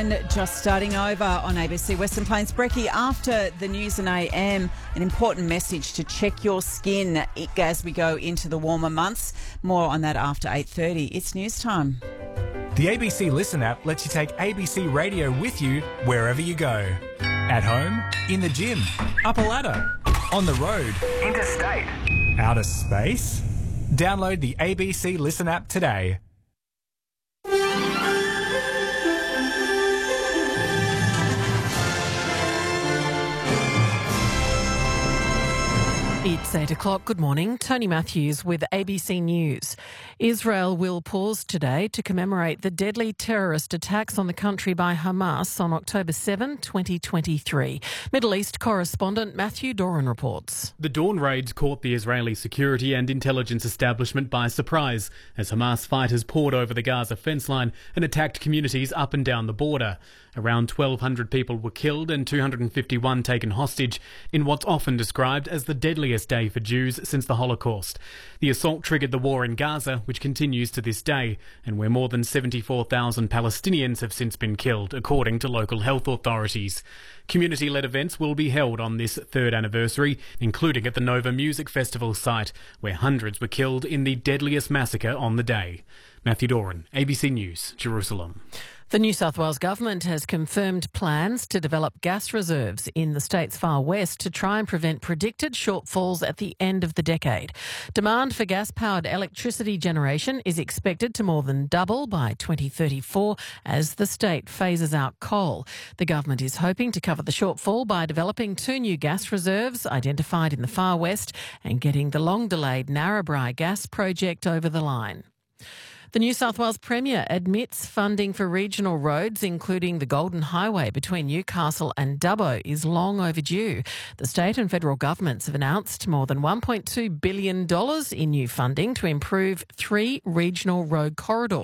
And just starting over on ABC Western Plains. Brecky, after the news and AM, an important message to check your skin as we go into the warmer months. More on that after 8:30. It's news time. The ABC Listen app lets you take ABC Radio with you wherever you go. At home, in the gym, up a ladder, on the road, interstate, outer space. Download the ABC Listen app today. It's 8 o'clock. Good morning. Tony Matthews with ABC News. Israel will pause today to commemorate the deadly terrorist attacks on the country by Hamas on October 7, 2023. Middle East correspondent Matthew Doran reports. The dawn raids caught the Israeli security and intelligence establishment by surprise as Hamas fighters poured over the Gaza fence line and attacked communities up and down the border. Around 1,200 people were killed and 251 taken hostage in what's often described as the deadliest day for Jews since the Holocaust. The assault triggered the war in Gaza, which continues to this day, and where more than 74,000 Palestinians have since been killed, according to local health authorities. Community-led events will be held on this third anniversary, including at the Nova Music Festival site, where hundreds were killed in the deadliest massacre on the day. Matthew Doran, ABC News, Jerusalem. The New South Wales government has confirmed plans to develop gas reserves in the state's far west to try and prevent predicted shortfalls at the end of the decade. Demand for gas-powered electricity generation is expected to more than double by 2034 as the state phases out coal. The government is hoping to cover the shortfall by developing 2 new gas reserves identified in the far west and getting the long-delayed Narrabri gas project over the line. The New South Wales Premier admits funding for regional roads, including the Golden Highway between Newcastle and Dubbo, is long overdue. The state and federal governments have announced more than $1.2 billion in new funding to improve 3 regional road corridors.